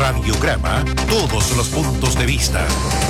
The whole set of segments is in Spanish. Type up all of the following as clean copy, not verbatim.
Radiograma, todos los puntos de vista.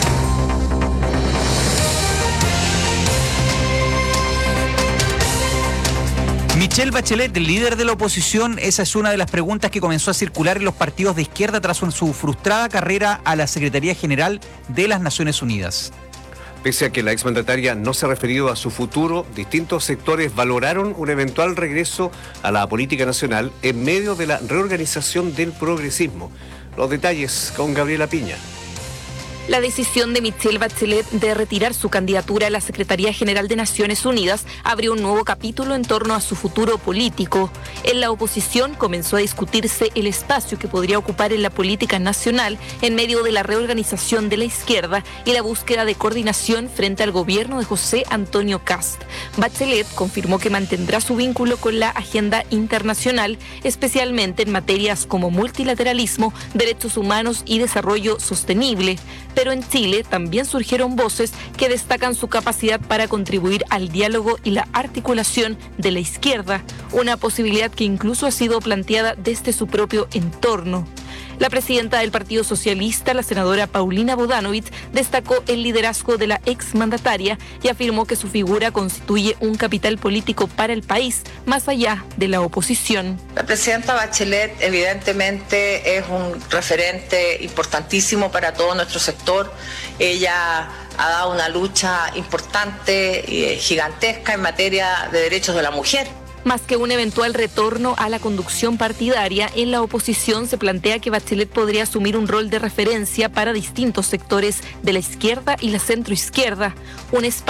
Michelle Bachelet, líder de la oposición, esa es una de las preguntas que comenzó a circular en los partidos de izquierda tras su frustrada carrera a la Secretaría General de las Naciones Unidas. Pese a que la exmandataria no se ha referido a su futuro, distintos sectores valoraron un eventual regreso a la política nacional en medio de la reorganización del progresismo. Los detalles con Gabriela Piña. La decisión de Michelle Bachelet de retirar su candidatura a la Secretaría General de Naciones Unidas abrió un nuevo capítulo en torno a su futuro político. En la oposición comenzó a discutirse el espacio que podría ocupar en la política nacional en medio de la reorganización de la izquierda y la búsqueda de coordinación frente al gobierno de José Antonio Kast. Bachelet confirmó que mantendrá su vínculo con la agenda internacional, especialmente en materias como multilateralismo, derechos humanos y desarrollo sostenible. Pero en Chile también surgieron voces que destacan su capacidad para contribuir al diálogo y la articulación de la izquierda, una posibilidad que incluso ha sido planteada desde su propio entorno. La presidenta del Partido Socialista, la senadora Paulina Bodanovich, destacó el liderazgo de la exmandataria y afirmó que su figura constituye un capital político para el país, más allá de la oposición. La presidenta Bachelet evidentemente es un referente importantísimo para todo nuestro sector. Ella ha dado una lucha importante y gigantesca en materia de derechos de la mujer. Más que un eventual retorno a la conducción partidaria, en la oposición se plantea que Bachelet podría asumir un rol de referencia para distintos sectores de la izquierda y la centroizquierda, un espacio